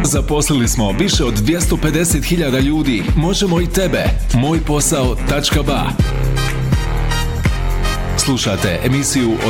Zaposlili smo više od 250.000 ljudi. Možemo i tebe. Mojposao.ba. Slušate emisiju